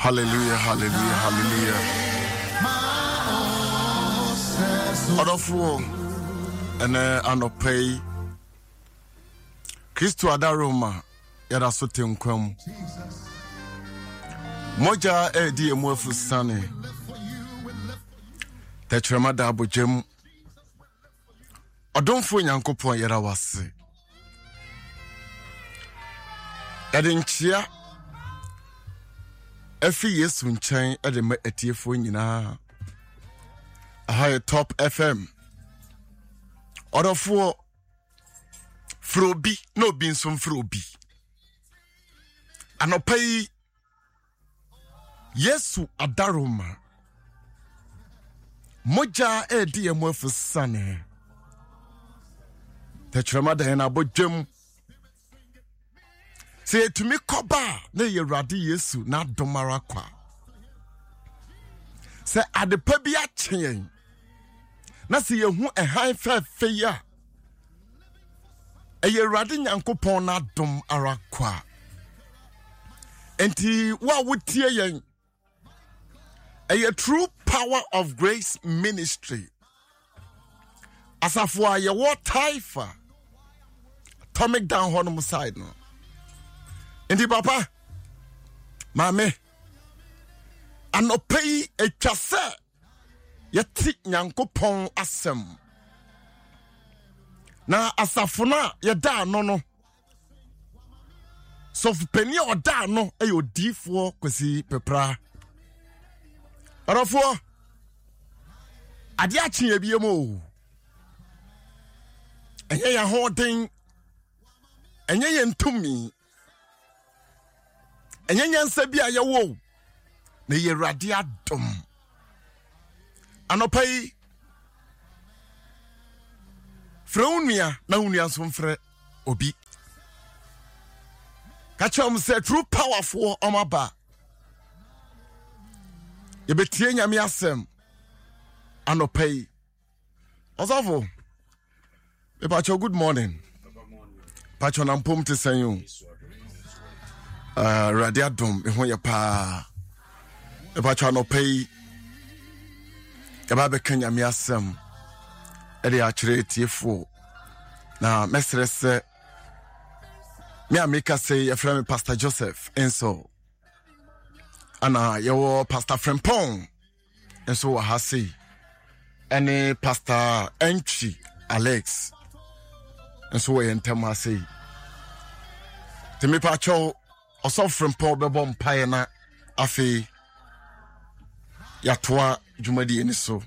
Hallelujah, hallelujah, hallelujah. Odofo ene anopei Kristo adaroma yada sote nkwam. Moja edi emuafu sane. Tetrema da abojem. Odomfo Nyankopon yada wase. Edenchia Efi Yesu nchen edeme etiefo nyina. Aha Top FM. Odofo Frobi no binsum Frobi. Anopai Yesu adaroma. Moja edi emuafu sane. Tetrema da na bojem. Se tumi koba na yerade Yesu na domara kwa. Se adepa bi achen. Na se yehu ehan fe ya. Yerade Nyankopon na dom ara kwa. Enti wa wotie yen. A true power of grace ministry. Asafo a ye wo taifa. Atomic down honum side no. Enti papa mame anopei etwase yeti Nyankopon asem na asafona yeda no so peni oda no eyodifo kwesi pepra arafo ade achi ebiemo enye ya hoden enye ye ntumi enye nyansa bia ye wo na ye rade adom anopai freunia na unia somfre obi kachom say true powerful omaba ye betie nyame asem anopai osofo e pacho good morning pacho na mpom te sanyo radiadom ehon ye pa e pacho anopai e ba be kanya me asem e de akire tiefo na mesrese me ameka say e frame Pastor Joseph enso ana yewo Pastor Frempong enso wa hase ene Pastor Entry Alex enso we ntema say temi pacho oso Frempong bebo mpae na afi yatoa jumadi eniso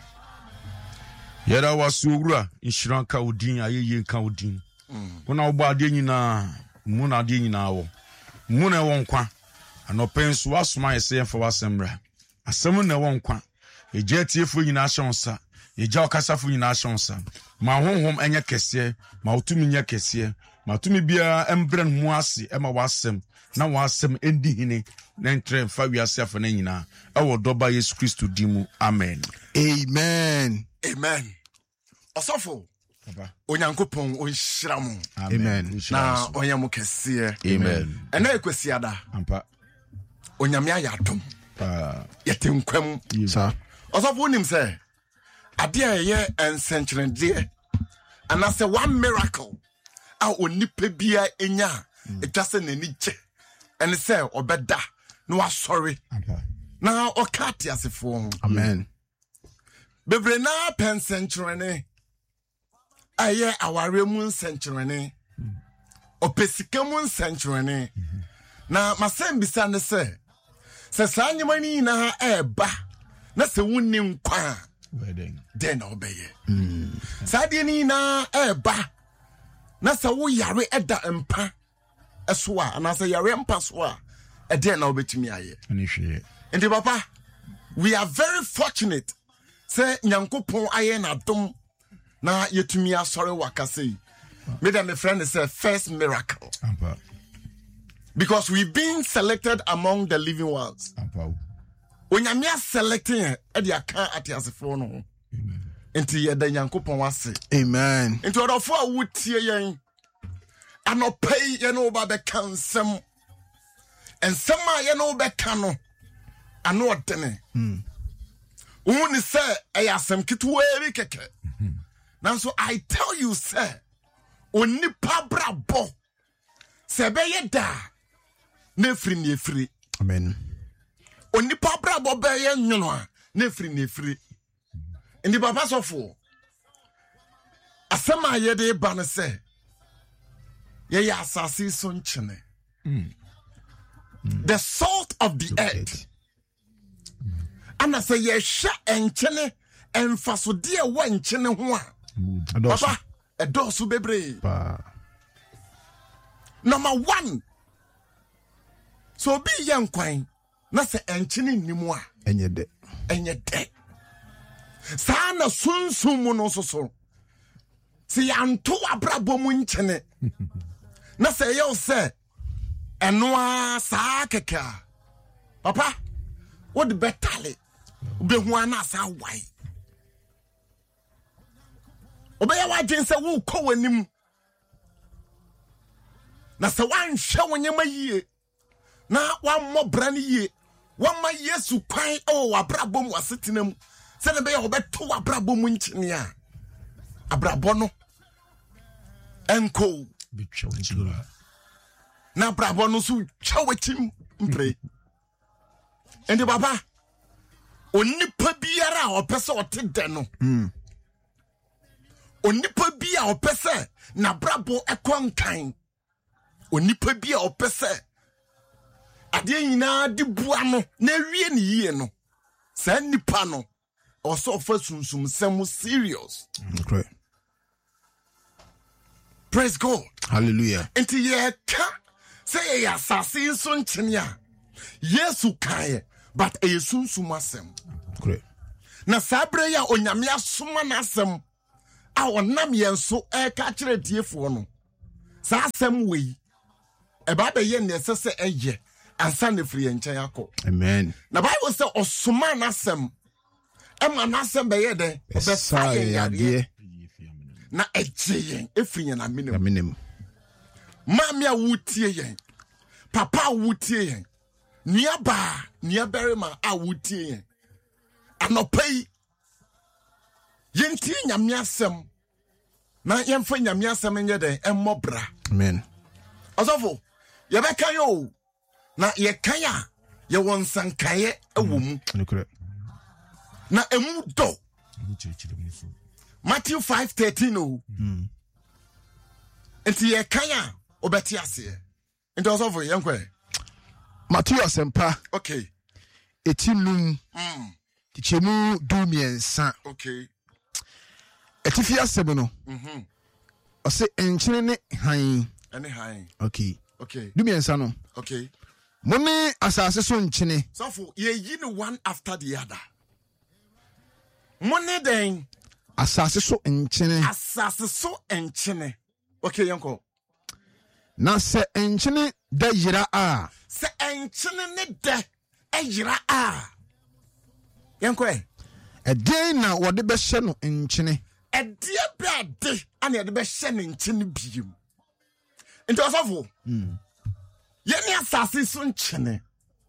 yera wasugura inshiranka udin ayeye nka udin kuna obo ade nyina mu na ade nyina wo mu na won kwa anopenso wasoma yese yemfa wasemra asem na won kwa eje tiefo nyina ahyonsa eja okasafo nyina ahyonsa ma honhom enye kese ma otumi nya kese ma tumi bia embren mu ase e ma wasem na wasem endi hine na entre fa wiase afa na nyina e wo doba Yesu Kristo dimu amen amen amen osofo papa Onyankopon onhiramu amen na onyam kese amen ena ekwesiada ampa onyame ayadom yetenkwam sa osofo nim se ade aye ensenkyerende anase one miracle a onipa bia enya etwase nani che ene se obeda no wasori na okati asefo amen bebre na pensenkyerene aye aware mu nsenkyerene opesika mu nsenkyerene na masembisa ne se sanyemani na eba na se wonni nkwa den obeye sade ni na eba na se wo yare eda empa eso a na se yare empa so a eden na obetumi aye ndi papa we are very fortunate say Nyankopon aye na dom na yetumi asore wakase me dem friend say first miracle because we've been selected among the living ones onyame selecting e dia kan atiasefo no enti ye da Nyankopon wase amen enti odofo a wotie yen anopai ye no ba be kansem ensem a ye no be ka no ano odene woni say ayasem kitwe eri keke nanso I tell you say onipa brabo se beye da na free amen onipa brabo beye nwono a na free ndi papa sofo asema yede ba no say ye ya asase so nchene the salt of the earth and I say ye sha enchene enfaso de wa nchene ho a papa edosu bebre number 1 so be yan kwan na say enchene nimu a enye de sa na sunsun mu no so si yanto abrabo mu nchene na say yo say enoa sa keka papa what the betale be hu ana sa wai obeya wajen se wo kɔ wanim na se wan hwɛ wonyema yie na wan mobra ne yie wan ma Yesu kwan o abrabom wasetenam se ne be ya obeto abrabom nkyene a abrabo no enko bitwa na abrabo no so twa watim mpre endi baba onipa biara opese otede no onipa bia opese na brabo ekonkan onipa bia opese ade nyina de bua no na wie ne yie no sa nipa no also for sunsum sem serious okay praise God hallelujah enti ye ka say ya asase so nchene a Yesu kae but e sunsum asem okay na sabre ya onyame asoma na asem a onam yenso e ka kire diefo no sa asem we e ba be ye ne sese eye ansa ne free nchen akọ amen na Bible say osoma na asem e ma na asem be ye de obesa yade na ejeyen efri yen na minim mami a wutie yen papa a wutie yen nia berima a wutie yen anopai yenti nyame asem na yemfa nyame asem nye de emmobra amen osofo ye be kan yo na ye kan a ye won sankaye ewom okay na emu do Matthew 5:13 o enti ye kan a obeti ase enti osofo yenkwe Matthew asempa okay etinum tichemu dumiensa okay etifi asem no ose enchene ne han any han okay dumiensa no okay mone asase so nchene sofo ye yi no one after the other mone den asase so nchene okay yanko na se enchene da yira a se enchene ne da yira a yanko eden na wode be hye no nchene edie brade ana yede be hye ne nchene biem nti osofo yeni asase so nchene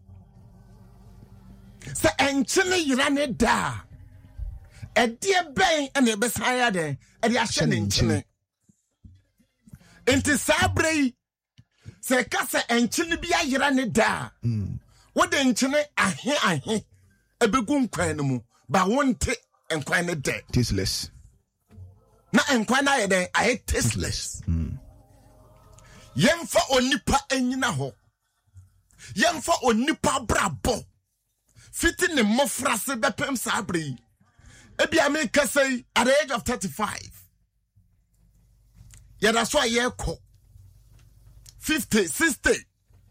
se enchene yira ne da edie ben ana yebe saya de ede ahye ne nchene enti sabrei se ka se enchene bi ayira ne da wode nchene ahe ebegu nkwan no mu ba wonte nkwan ne de tasteless na nkwan na yede ahe tasteless yemfa onipa enyina ho yemfa onipa brabo fiti ne mofrase bepem sabrei ebi America say at the age of 35 yeah that's why ye ko 50 60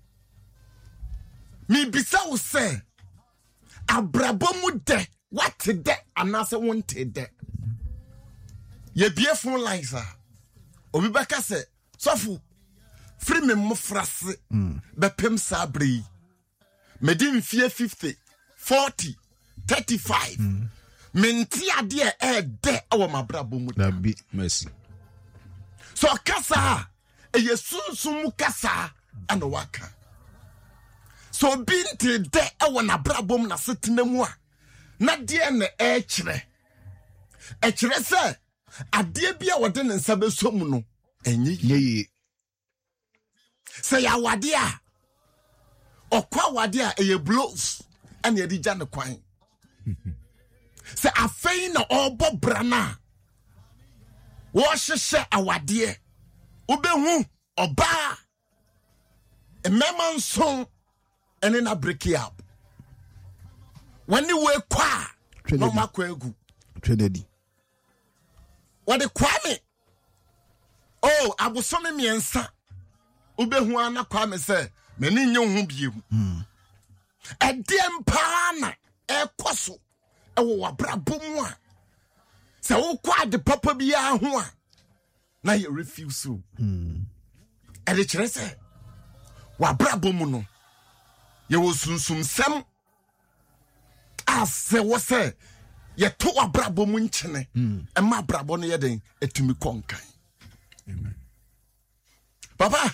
mi bisa wo say abrabo mu de what de anase wonte de ye bie phone lines a obi beka say sofu free me mo frase bepem sabrei medin fie 50 40 35 menti ade de awo mabrabo mu da bi mercy so kasa e yesunsun mu kasa ana waka so binti de ewo na brabom na setena mu a na de na ekire se ade bia wode ne nsa besom no enye Ye. se ya wade a okwa wade a eye blows ane edi gya ne kwan se afei na obo brana wo hyehye awade obehu oba emema nson ene na break up when you we kwa no makwa egu Trededi. what the kwame oh abosome miensa obehu ana kwame se meni nye hu biem edem pa na ekoso ewo wabrabom a se wo kwa de papa bia ho a na ye refuse e de kire se wabrabom no ye wo sunsum sem ase wo se ye to wabrabom nkyene e ma brabo no ye den etumi konkan Amen. Papa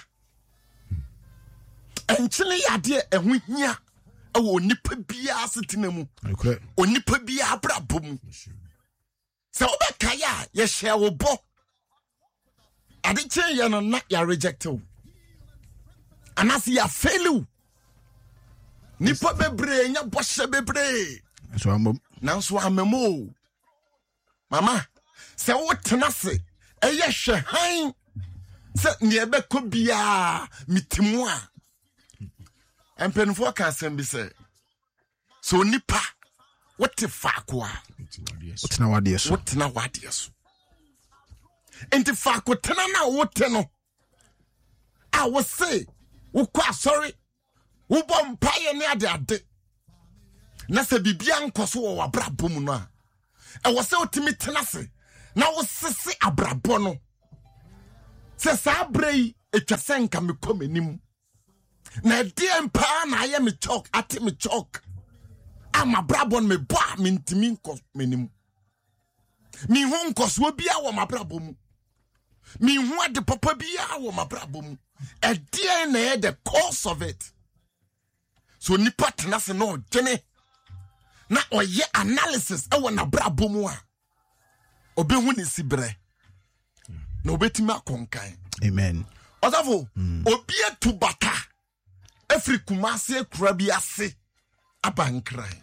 enkyene yade ehu hia ewo nipa bia setena mu Okay. onipa bia brabom se obeka ya ye hye wo bo ade chen ye no na ya reject you anasi ya fail you nipa bebre nya bohye bebre So I'm nanso amemo mama se wo tenase eye hwe han se ne ebeko bia mitimu a empenfo ka asem bi se so nipa what fa ko a Otina wade so. wotena wade so enti fa ko tena na wote no a wo se wo kwa sorry wo bom paye ne ade na se bibia nkoso wo abrabom no a e wo se otimi tena se na wo sese abrabo no se sa brei etwase nka me komenim na die mpa na aye me chok ati me chok ama brabo me ba me ntimi nkos menim mi hu nkoso bia wo mabrabo mu mi hu ade papa bia wo mabrabo mu e die na e the cause of it so nipa tena se no gene na oye analysis e wo na brabo mu a obehu ni sibre na obetimi akonkan Amen. Osafo obi etubaka Afri Kumasi ekura bi ase abankran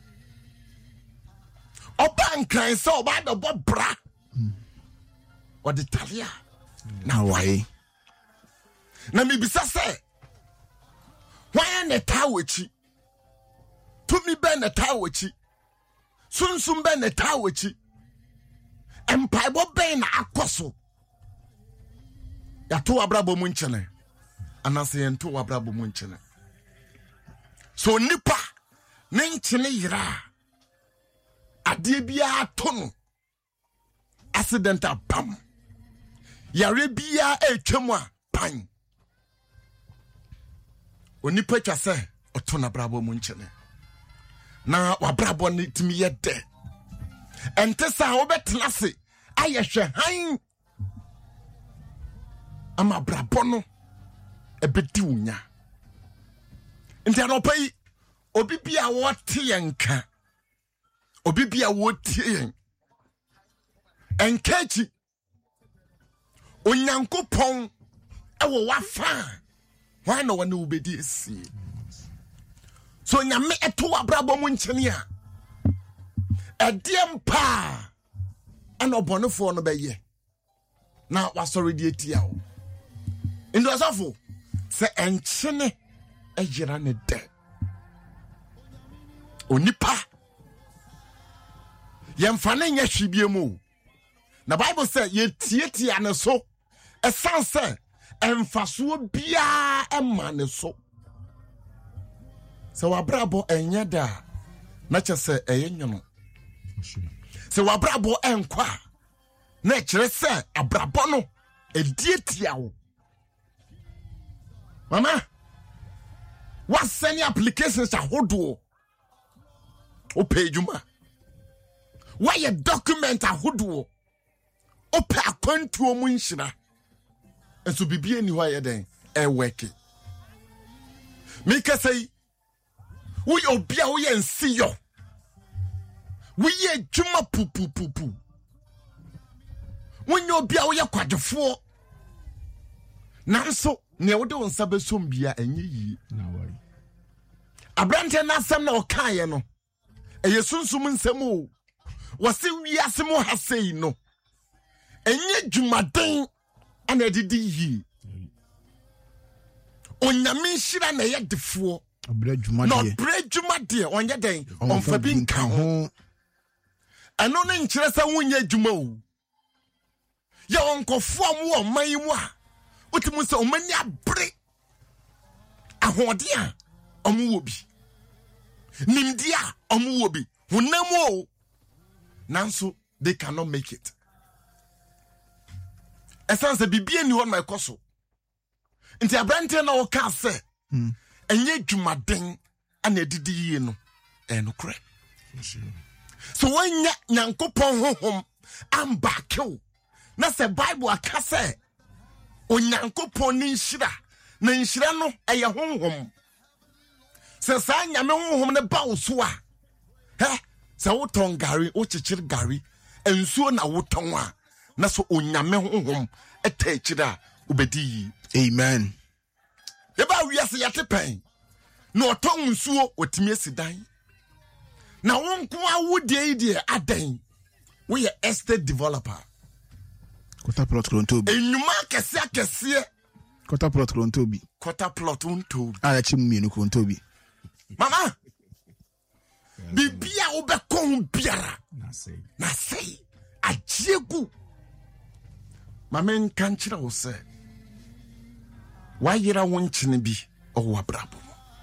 obankran so oba do bobra o de talia Na why? na mibisa se why na tawechi tumi be na tawechi sunsum be na tawechi empaibo be na akoso ya to abrabo mu nkyene anase yen to abrabo mu nkyene so nipa ne nkyene yira ade bia to no accident apam yare bia etwam a pan onipa twa se oto na abrabo mu nkyene na wabrabo ne timi ye de ente sa wo betena se aye hwe han ama brabo no ebedi unya nti anopai obi bia wo te yenka obi bia wo tie yen enkachi onyankopon ewo wafa why no one obedi esi so nyame eto abrabo mu nkyene a ediem pa ana obonefo no beye na wasori die tia o ndo asafo se enkyene ejira ne de onipa yemfane nya hwibie mu na bible say yetietia ne so esanse emfaso bia ema ne so se wabrabo enya da na chese eyenyono se wabrabo enkwa na kire se abrabo no edietia wo mama what send applications ahodo o pejuma why a document ahodo o pa akwantu mu nhira enso bibie ni ho ayeden e work me ka say we obia we ensi yo we ye dwuma pu when you obia we kwadefo nanso ne wode won sabesom bia enye yi na wari abrante na asem na okaye no eye sunsum nsem o wose wiase mo hasei no enye dwumaden ana edidi yi onyame nhira na ye defo Obre dwuma no de. bre dwuma de onye den onfa bi nka ho ano ne nkyere sa wonye dwuma o ye onkofo am wo man mu a otimu se omani abre ahode a omuwo bi nimdi a omuwo bi hunam o nanso they cannot make it essence bibie ni hon my koso nti abrante na wo ka se enye dwumaden ana edidi yie no enokre so wanya nyankopon honhom ambakew na se bible aka se onyankopon ni nhira na nhira no eye honhom se sa nyame honhom ne ba wo so a se wo ton gari wo chichir gari ensuo na wo ton a na so onyame honhom etachira ubedi Amen. yeba wiase yate pen na oton nsuo otimi asidan na wonko awudie die adan we ye estate developer Quarter plot Krontobi. enyuma kese Quarter plot Krontobi. quarter plot unto Ala chimu no Krontobi. mama bibia obekon biara na say na say ajiegu mama nkanchira wo se wayira wonchine bi owo abrabo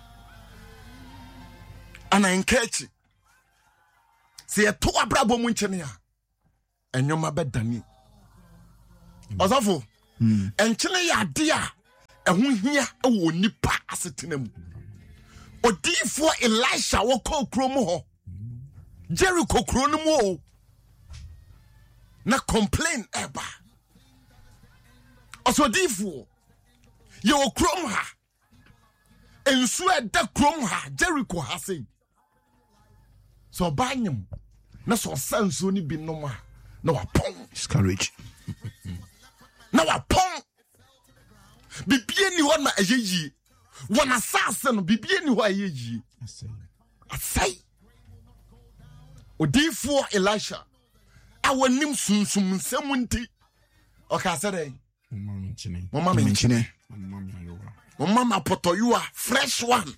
ana enkechi se yeto abrabo mu nchine a enyoma bedani osafo enchine ya ade a eho hia ewo nipa asetena mu odifo Elisha wo kokro mu ho Jericho kro no mu o na complain eba osodifo ye okrom ha ensu eda krom ha Jericho ha sei so banyem na so sanso ni bi nom ha na wapon Discourage. na wapon bibie ni ho na eyeyi wana sase no bibie ni ho ayeyi asai odifo Elisha awanim sunsum nsem nti okasere mama menchine mama potoyua fresh one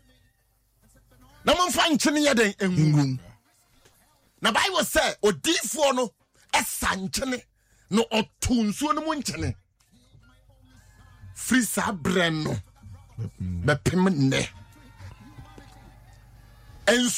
na momfa nchene ye den engum na Bible say odifo no esa nchene no otunsuo no mu nchene free sabren no bepem ne